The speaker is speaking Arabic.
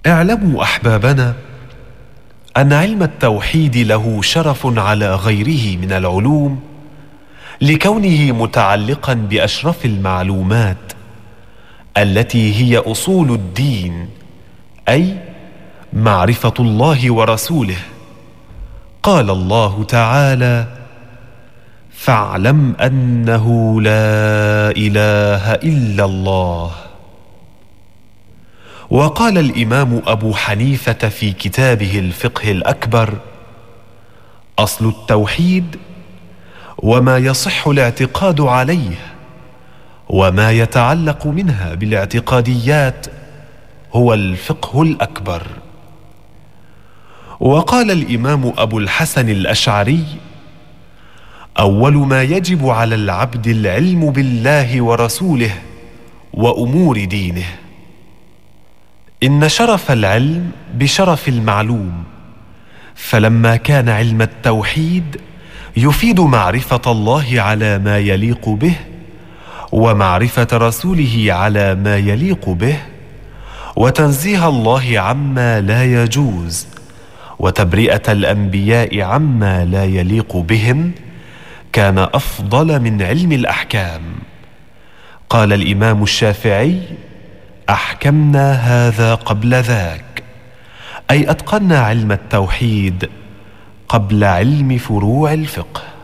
اعلموا أحبابنا أن علم التوحيد له شرف على غيره من العلوم لكونه متعلقا بأشرف المعلومات التي هي أصول الدين، أي معرفة الله ورسوله. قال الله تعالى: فاعلم أنه لا إله إلا الله. وقال الإمام أبو حنيفة في كتابه الفقه الأكبر: أصل التوحيد وما يصح الاعتقاد عليه وما يتعلق منها بالاعتقاديات هو الفقه الأكبر. وقال الإمام أبو الحسن الأشعري: أول ما يجب على العبد العلم بالله ورسوله وأمور دينه. إن شرف العلم بشرف المعلوم، فلما كان علم التوحيد يفيد معرفة الله على ما يليق به، ومعرفة رسوله على ما يليق به، وتنزيه الله عما لا يجوز، وتبرئة الأنبياء عما لا يليق بهم، كان أفضل من علم الأحكام. قال الإمام الشافعي: أحكمنا هذا قبل ذاك، أي أتقنا علم التوحيد قبل علم فروع الفقه.